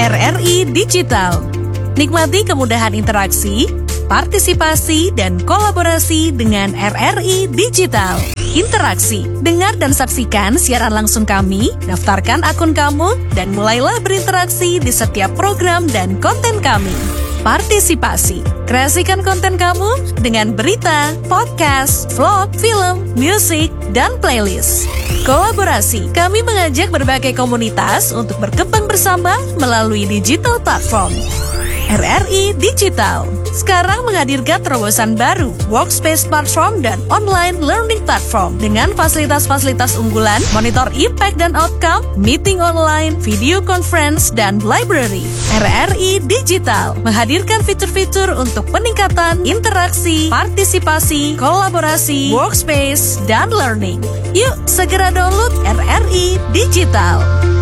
RRI Digital. Nikmati kemudahan interaksi, partisipasi, dan kolaborasi dengan RRI Digital. Interaksi, dengar dan saksikan siaran langsung kami, daftarkan akun kamu, dan mulailah berinteraksi di setiap program dan konten kami. Partisipasi, kreasikan konten kamu dengan berita, podcast, vlog, film, musik, dan playlist. Kolaborasi, kami mengajak berbagai komunitas untuk berkembang bersama melalui digital platform. RRI Digital sekarang menghadirkan terobosan baru, workspace platform dan online learning platform dengan fasilitas-fasilitas unggulan, monitor impact dan outcome, meeting online, video conference, dan library. RRI Digital menghadirkan fitur-fitur untuk peningkatan interaksi, partisipasi, kolaborasi, workspace, dan learning. Yuk, segera download RRI Digital.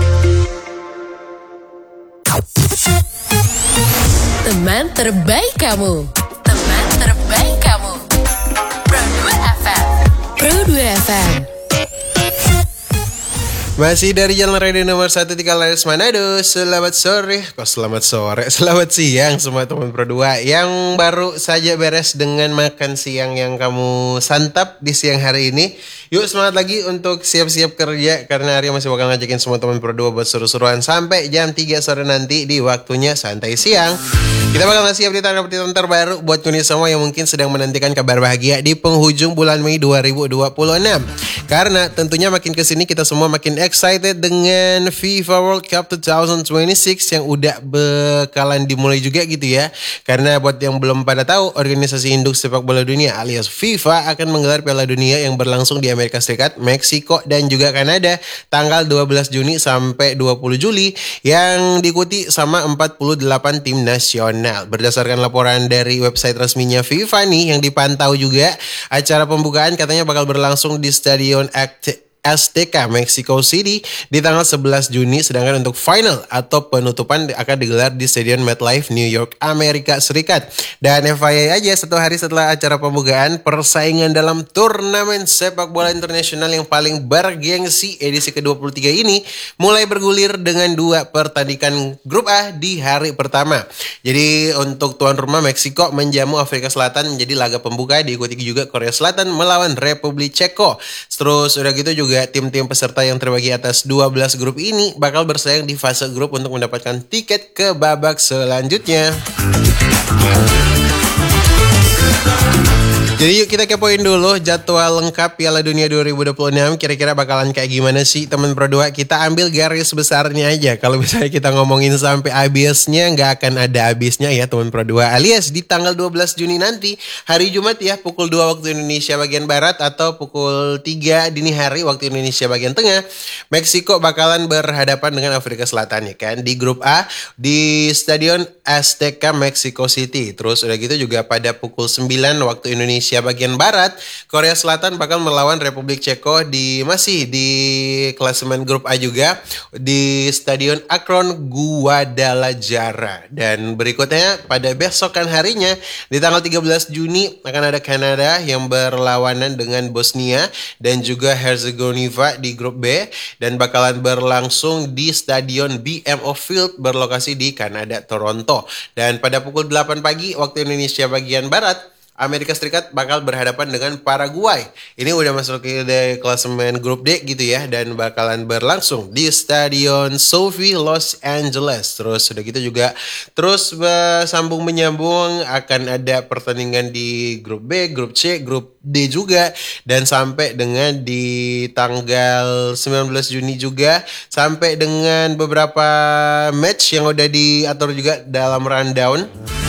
Teman terbaik kamu. Teman terbaik kamu. Pro 2 FM. Pro 2 FM. Masih dari Jalan Radio nomor 1 Tikalaris Manado. Selamat sore. Selamat sore. Selamat siang semua teman Pro 2 yang baru saja beres dengan makan siang yang kamu santap di siang hari ini. Yuk semangat lagi untuk siap-siap kerja karena Arya masih bakal ngajakin semua teman Pro 2 buat seru-seruan sampai jam 3 sore nanti di waktunya santai siang. Kita bakal ngasih update terbaru buat kunis semua yang mungkin sedang menantikan kabar bahagia di penghujung bulan Mei 2026. Karena tentunya makin kesini kita semua makin excited dengan FIFA World Cup 2026 yang udah bakalan dimulai juga gitu ya. Karena buat yang belum pada tahu, organisasi induk sepak bola dunia alias FIFA akan menggelar Piala Dunia yang berlangsung di Amerika Serikat, Meksiko, dan juga Kanada tanggal 12 Juni sampai 20 Juli yang diikuti sama 48 tim nasional. Berdasarkan laporan dari website resminya FIFA nih yang dipantau juga, acara pembukaan katanya bakal berlangsung di Stadion Azteca, Mexico City di tanggal 11 Juni, sedangkan untuk final atau penutupan akan digelar di Stadion MetLife, New York, Amerika Serikat. Dan FYI aja, 1 hari setelah acara pembukaan, persaingan dalam turnamen sepak bola internasional yang paling bergengsi edisi ke-23 ini mulai bergulir dengan 2 pertandingan grup A di hari pertama. Jadi untuk tuan rumah Meksiko menjamu Afrika Selatan menjadi laga pembuka, diikuti juga Korea Selatan melawan Republik Ceko. Terus udah gitu juga tim-tim peserta yang terbagi atas 12 grup ini bakal bersaing di fase grup untuk mendapatkan tiket ke babak selanjutnya. Jadi yuk kita kepoin dulu jadwal lengkap Piala Dunia 2026. Kira-kira bakalan kayak gimana sih teman Pro 2? Kita ambil garis besarnya aja. Kalau misalnya kita ngomongin sampai habisnya, nggak akan ada habisnya ya teman Pro 2. Alias di tanggal 12 Juni nanti, hari Jumat ya, pukul 2 waktu Indonesia bagian Barat atau pukul 3 dini hari waktu Indonesia bagian Tengah, Meksiko bakalan berhadapan dengan Afrika Selatan ya kan. Di grup A di Stadion Azteca, Mexico City. Terus udah gitu juga pada pukul 9 waktu Indonesia bagian Barat, Korea Selatan bakal melawan Republik Ceko masih di klasemen grup A juga di Stadion Akron, Guadalajara. Dan berikutnya pada besokan harinya di tanggal 13 Juni akan ada Kanada yang berlawanan dengan Bosnia dan juga Herzegovina di grup B dan bakalan berlangsung di Stadion BMO Field berlokasi di Kanada, Toronto. Dan pada pukul 8 pagi waktu Indonesia bagian Barat, Amerika Serikat bakal berhadapan dengan Paraguay. Ini udah masuk ke klasemen grup D gitu ya, dan bakalan berlangsung di Stadion SoFi Los Angeles. Terus udah gitu juga terus sambung menyambung akan ada pertandingan di grup B, grup C, grup D juga, dan sampai dengan di tanggal 19 Juni juga sampai dengan beberapa match yang udah diatur juga dalam rundown.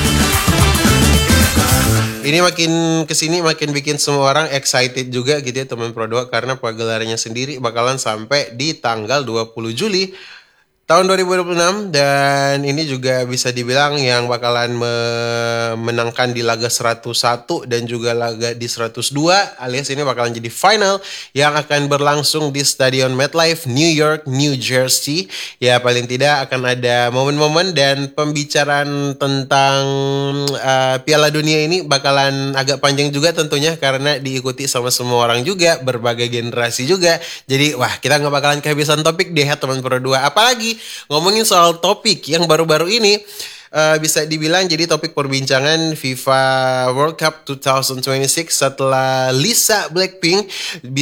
Ini makin kesini makin bikin semua orang excited juga gitu ya teman Pro 2, karena pagelarannya sendiri bakalan sampai di tanggal 20 Juli tahun 2026, dan ini juga bisa dibilang yang bakalan menangkan di laga 101 dan juga laga di 102, alias ini bakalan jadi final yang akan berlangsung di Stadion MetLife, New York, New Jersey. Ya paling tidak akan ada momen-momen dan pembicaraan tentang Piala Dunia ini bakalan agak panjang juga tentunya, karena diikuti sama semua orang juga, berbagai generasi juga. Jadi wah, kita nggak bakalan kehabisan topik deh ya teman Pro 2. Apalagi Tapi ngomongin soal topik yang baru-baru ini, bisa dibilang jadi topik perbincangan FIFA World Cup 2026 setelah Lisa Blackpink